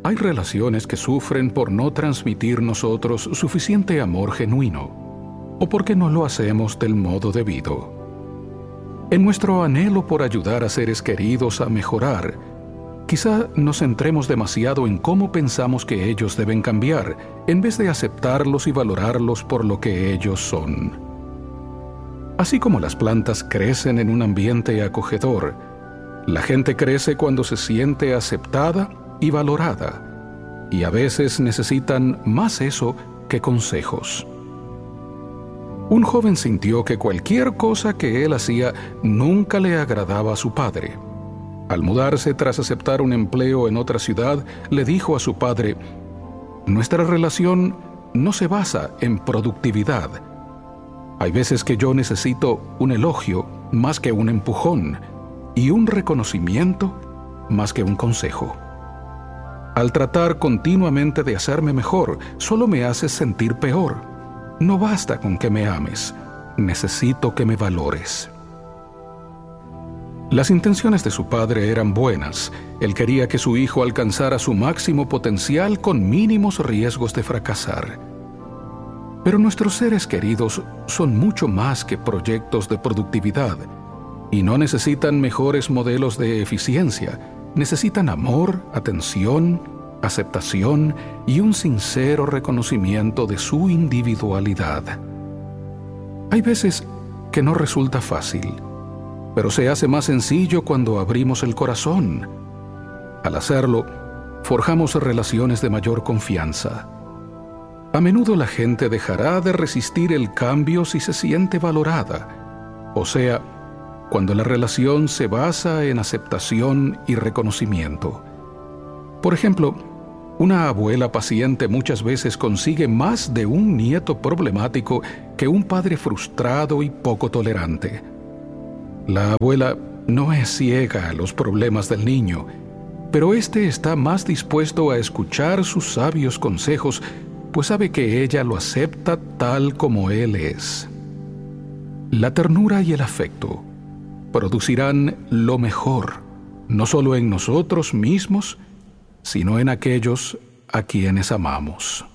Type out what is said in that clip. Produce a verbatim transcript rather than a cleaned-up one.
Hay relaciones que sufren por no transmitir nosotros suficiente amor genuino, o porque no lo hacemos del modo debido. En nuestro anhelo por ayudar a seres queridos a mejorar, quizá nos centremos demasiado en cómo pensamos que ellos deben cambiar, en vez de aceptarlos y valorarlos por lo que ellos son. Así como las plantas crecen en un ambiente acogedor, la gente crece cuando se siente aceptada y valorada, y a veces necesitan más eso que consejos. Un joven sintió que cualquier cosa que él hacía nunca le agradaba a su padre. Al mudarse tras aceptar un empleo en otra ciudad, le dijo a su padre: «Nuestra relación no se basa en productividad. Hay veces que yo necesito un elogio más que un empujón, y un reconocimiento más que un consejo. Al tratar continuamente de hacerme mejor, solo me haces sentir peor. No basta con que me ames, necesito que me valores». Las intenciones de su padre eran buenas. Él quería que su hijo alcanzara su máximo potencial con mínimos riesgos de fracasar. Pero nuestros seres queridos son mucho más que proyectos de productividad, y no necesitan mejores modelos de eficiencia. Necesitan amor, atención, aceptación y un sincero reconocimiento de su individualidad. Hay veces que no resulta fácil, pero se hace más sencillo cuando abrimos el corazón. Al hacerlo, forjamos relaciones de mayor confianza. A menudo la gente dejará de resistir el cambio si se siente valorada, o sea, cuando la relación se basa en aceptación y reconocimiento. Por ejemplo, una abuela paciente muchas veces consigue más de un nieto problemático que un padre frustrado y poco tolerante. La abuela no es ciega a los problemas del niño, pero éste está más dispuesto a escuchar sus sabios consejos, pues sabe que ella lo acepta tal como él es. La ternura y el afecto producirán lo mejor, no solo en nosotros mismos, sino en aquellos a quienes amamos.